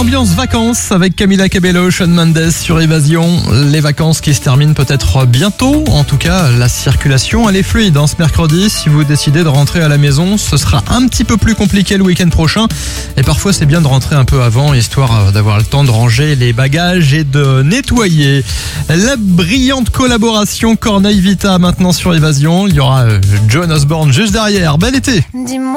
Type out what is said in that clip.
Ambiance vacances avec Camila Cabello, Shawn Mendes sur Évasion. Les vacances qui se terminent peut-être bientôt. En tout cas, la circulation, elle est fluide. Ce mercredi, si vous décidez de rentrer à la maison, ce sera un petit peu plus compliqué le week-end prochain. Et parfois, c'est bien de rentrer un peu avant, histoire d'avoir le temps de ranger les bagages et de nettoyer. La brillante collaboration Corneille Vita maintenant sur Évasion. Il y aura John Osborne juste derrière. Bel été! Dis-moi.